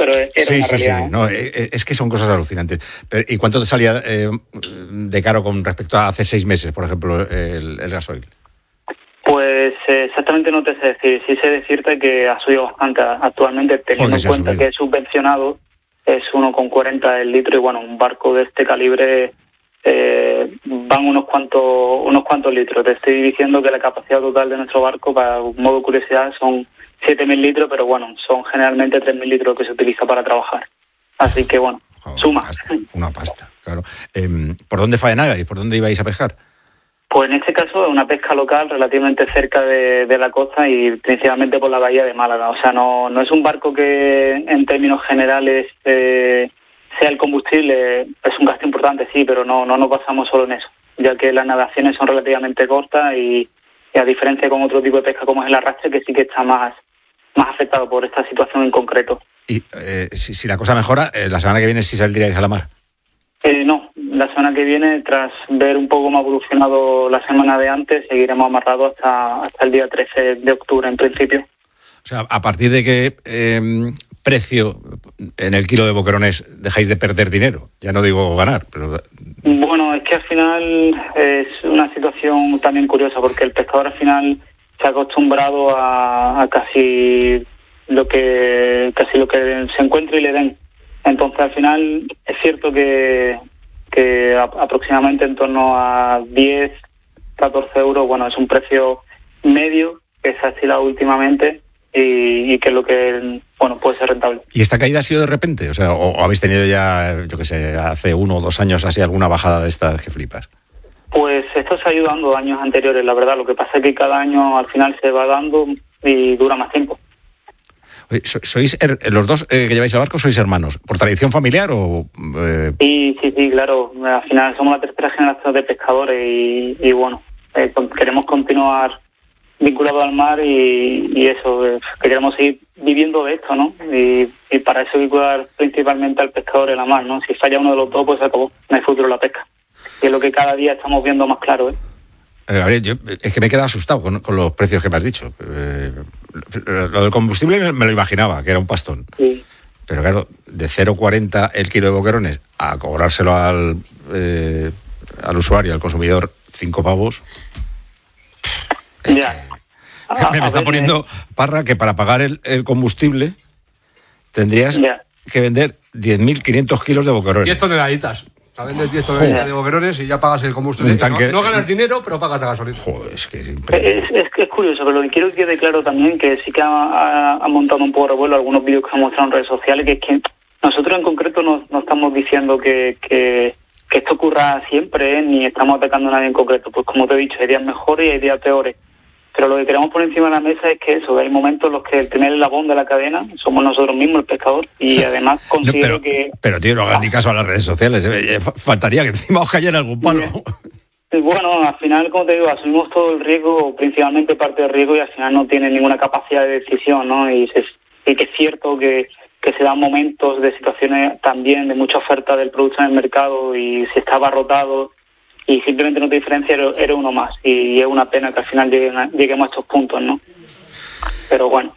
Pero era una realidad. Sí. No, es que son cosas alucinantes. ¿Y cuánto te salía de caro con respecto a hace 6 meses, por ejemplo, el gasoil? Pues exactamente no te sé decir. Sí sé decirte que ha subido bastante actualmente, teniendo en cuenta que es subvencionado, es 1,40 el litro, y bueno, un barco de este calibre van unos cuantos litros. Te estoy diciendo que la capacidad total de nuestro barco, para un modo curiosidad, son 7.000 litros, pero bueno, son generalmente 3.000 litros que se utiliza para trabajar. Así que bueno, suma. Una pasta, claro. ¿Por dónde faenabais? ¿Por dónde ibais a pescar? Pues en este caso es una pesca local relativamente cerca de la costa y principalmente por la bahía de Málaga. O sea, no es un barco que en términos generales sea el combustible, es un gasto importante, sí, pero no nos basamos solo en eso, ya que las navegaciones son relativamente cortas y a diferencia con otro tipo de pesca como es el arrastre, que sí que está más afectado por esta situación en concreto. Y si la cosa mejora, la semana que viene sí saldríais a la mar. No, la semana que viene, tras ver un poco más evolucionado la semana de antes, seguiremos amarrados hasta el día 13 de octubre en principio. O sea, ¿a partir de qué precio en el kilo de boquerones dejáis de perder dinero? Ya no digo ganar, pero... Bueno, es que al final es una situación también curiosa, porque el pescador al final se ha acostumbrado a casi lo que se encuentre y le den. Entonces, al final, es cierto que aproximadamente en torno a 10, 14 euros, bueno, es un precio medio que se ha estilado últimamente y que es lo que, bueno, puede ser rentable. ¿Y esta caída ha sido de repente? O sea, ¿o habéis tenido ya, yo qué sé, hace 1 o 2 años así alguna bajada de estas que flipas? Pues esto se ha ido dando años anteriores, la verdad. Lo que pasa es que cada año al final se va dando y dura más tiempo. ¿Sois los dos que lleváis el barco, sois hermanos? ¿Por tradición familiar o...? Sí, claro. Al final somos la tercera generación de pescadores y bueno, queremos continuar vinculados al mar y eso, que queremos seguir viviendo de esto, ¿no? Y para eso vincular principalmente al pescador en la mar, ¿no? Si falla uno de los dos, pues se acabó. No hay futuro en la pesca. Y es lo que cada día estamos viendo más claro, ¿eh? Gabriel, yo es que me he quedado asustado con los precios que me has dicho. Lo del combustible me lo imaginaba, que era un pastón. Sí. Pero claro, de 0,40 el kilo de boquerones a cobrárselo al usuario, al consumidor, 5 pavos. Ya. Me está poniendo Parra que para pagar el combustible tendrías que vender 10.500 kilos de boquerones. 10 toneladitas. O sea, vendes 10 toneladitas de boquerones y ya pagas el combustible. No ganas dinero, pero pagas la gasolina. Joder, es que es curioso, pero lo que quiero que quede claro también, que sí que ha montado un poco revuelo algunos vídeos que han mostrado en redes sociales, que es que nosotros en concreto no estamos diciendo que esto ocurra siempre, ni estamos atacando a nadie en concreto. Pues como te he dicho, hay días mejores y hay días peores. Pero lo que queremos poner encima de la mesa es que eso, hay momentos en los que el primer eslabón de la cadena somos nosotros mismos, el pescador, y además considero que... Pero tío, no hagan ni caso a las redes sociales, faltaría que encima os cayera algún palo. Bueno, al final, como te digo, asumimos todo el riesgo, principalmente parte del riesgo, y al final no tiene ninguna capacidad de decisión, ¿no? Y que es cierto que se dan momentos de situaciones también de mucha oferta del producto en el mercado y se está abarrotado y simplemente no te diferencia, eres uno más. Y es una pena que al final lleguemos a estos puntos, ¿no? Pero bueno.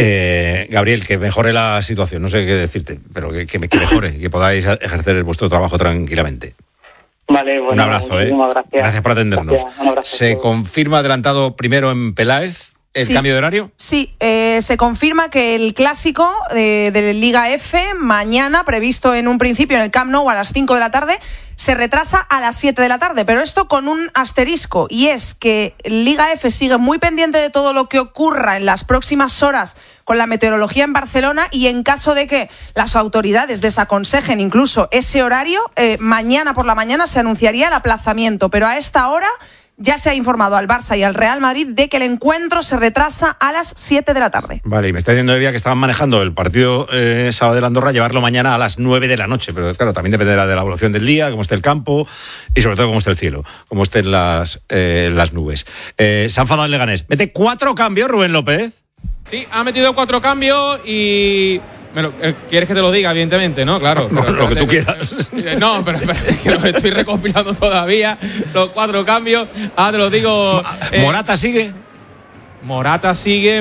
Gabriel, que mejore la situación, no sé qué decirte, pero que mejore, que podáis ejercer vuestro trabajo tranquilamente. Vale, bueno, un abrazo, gracias. Gracias por atendernos. Gracias, un abrazo. ¿Se confirma adelantado primero en Peláez el cambio de horario? Sí, se confirma que el clásico de Liga F, mañana, previsto en un principio en el Camp Nou a las 5 de la tarde, se retrasa a las 7 de la tarde, pero esto con un asterisco, y es que Liga F sigue muy pendiente de todo lo que ocurra en las próximas horas con la meteorología en Barcelona, y en caso de que las autoridades desaconsejen incluso ese horario, mañana por la mañana se anunciaría el aplazamiento, pero a esta hora ya se ha informado al Barça y al Real Madrid de que el encuentro se retrasa a las 7 de la tarde. Vale, y me está diciendo Evia que estaban manejando el partido sábado de Andorra, llevarlo mañana a las 9 de la noche, pero claro, también dependerá de la evolución del día, cómo esté el campo y sobre todo cómo esté el cielo, cómo estén las nubes. Se ha enfadado el Leganés. Mete 4 cambios, Rubén López. Sí, ha metido 4 cambios y... ¿Quieres que te lo diga, evidentemente, no? Claro. Lo que tú quieras. No, pero es que lo estoy recopilando todavía. Los 4 cambios. Te lo digo. ¿Morata sigue? Morata sigue.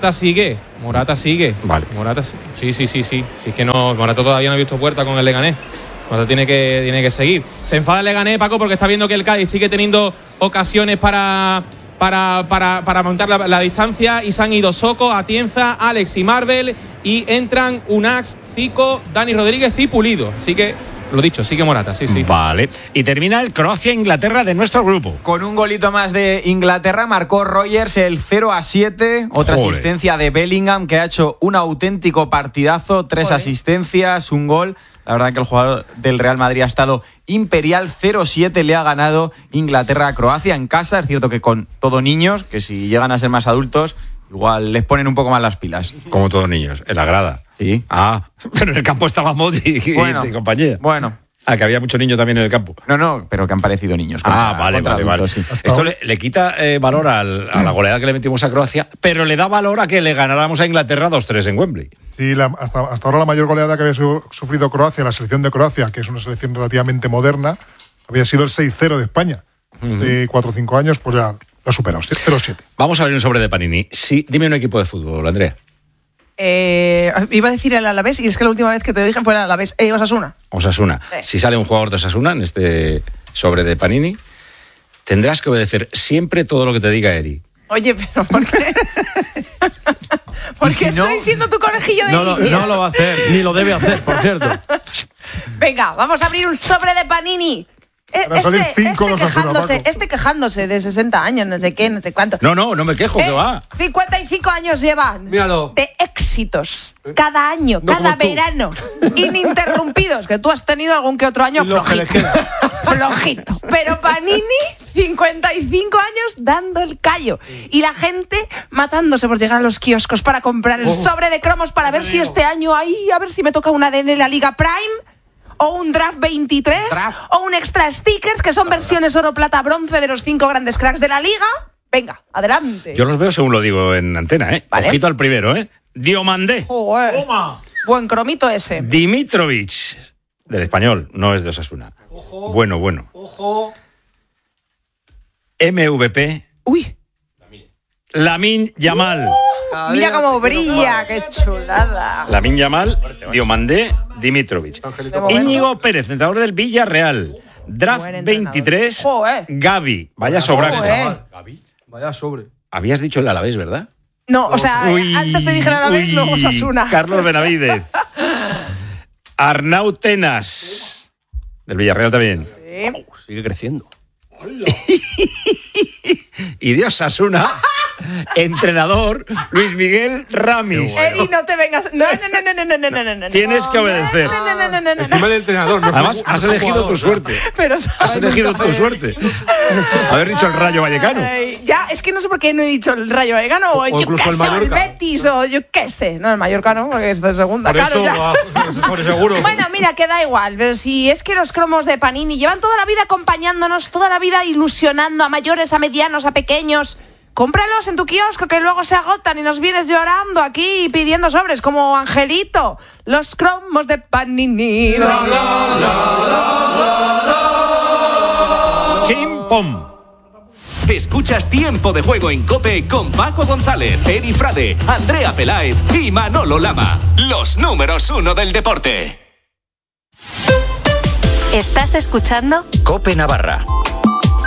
Vale. Morata sí. Si es que no, Morata todavía no ha visto puerta con el Leganés. Morata tiene que seguir. Se enfada el Leganés, Paco, porque está viendo que el Cádiz sigue teniendo ocasiones para montar la distancia, y se han ido Soko, Atienza, Alex y Marvel, y entran Unax, Zico, Dani Rodríguez y Pulido. Así que, lo dicho, sigue Morata, sí. Vale. Y termina el Croacia-Inglaterra de nuestro grupo. Con un golito más de Inglaterra, marcó Rogers el 0-7. Otra asistencia de Bellingham, que ha hecho un auténtico partidazo. 3 asistencias, un gol. La verdad que el jugador del Real Madrid ha estado imperial. 0-7 le ha ganado Inglaterra a Croacia en casa. Es cierto que con todo niños, que si llegan a ser más adultos, igual les ponen un poco más las pilas. Como todos niños, en la grada. Sí. Pero en el campo estaba Modric y compañía. Bueno. Que había mucho niño también en el campo. No, pero que han parecido niños. Vale. Sí. Esto le quita valor a la goleada que le metimos a Croacia, pero le da valor a que le ganáramos a Inglaterra 2-3 en Wembley. Sí, hasta ahora la mayor goleada que había sufrido Croacia, la selección de Croacia, que es una selección relativamente moderna, había sido el 6-0 de España. De 4 o 5 años, pues ya lo ha superado, 0-7. Vamos a abrir un sobre de Panini. Sí, dime un equipo de fútbol, Andrea. Iba a decir el Alavés, y es que la última vez que te dije fue el Alavés. Osasuna. Sí. Si sale un jugador de Osasuna en este sobre de Panini, tendrás que obedecer siempre todo lo que te diga Eri. Oye, pero ¿por qué? Porque estoy siendo tu conejillo de Indias. No lo va a hacer, ni lo debe hacer, por cierto. Venga, vamos a abrir un sobre de Panini. Este quejándose de 60 años, no sé qué, no sé cuánto. No me quejo, que va. 55 años llevan. Míralo. De éxitos. Cada año, cada verano. Ininterrumpidos. Que tú has tenido algún que otro año flojito. Pero Panini, 55 años dando el callo. Y la gente matándose por llegar a los kioscos para comprar el sobre de cromos para ver si este año a ver si me toca una ADN en la Liga Prime. O un draft 23, o un extra stickers, que son versiones oro, plata, bronce de los 5 grandes cracks de la liga. Venga, adelante. Yo los veo según lo digo en antena, ¿eh? Vale. Ojito al primero, ¿eh? Diomandé. Toma. Buen cromito ese. Dimitrovic, del Español, no es de Osasuna. Ojo. Bueno. Ojo. MVP. Uy. Lamine Yamal. Mira cómo brilla, qué chulada. Lamine Yamal, Diomandé, Dimitrovic. Íñigo Pérez, entrenador del Villarreal. Draft 23, Gavi. Vaya sobrante. Vaya sobre. Habías dicho el Alavés, ¿verdad? No, o sea, antes te dije el Alavés, luego Osasuna. Carlos Benavidez. Arnau Tenas, del Villarreal también. Sí. Sigue creciendo. Y de Osasuna, entrenador Luis Miguel Ramis. Eri, no te vengas. No. Tienes que obedecer. Encima del entrenador. Además, has elegido tu suerte. Pero has elegido tu suerte. Haber dicho el Rayo Vallecano. Ya, es que no sé por qué no he dicho el Rayo Vallecano, o yo qué sé, el Betis, o yo qué sé. No, el Mallorca no, porque es de segunda. Por claro, eso, sobre seguro. Bueno, mira, que da igual. Pero si es que los cromos de Panini llevan toda la vida acompañándonos, toda la vida ilusionando a mayores, a medianos, a pequeños. Cómpralos en tu kiosco, que luego se agotan y nos vienes llorando aquí pidiendo sobres como Angelito. Los cromos de Panini. Chimpom. Escuchas Tiempo de Juego en COPE con Paco González, Eri Frade, Andrea Peláez y Manolo Lama. Los números 1 del deporte. ¿Estás escuchando? COPE Navarra.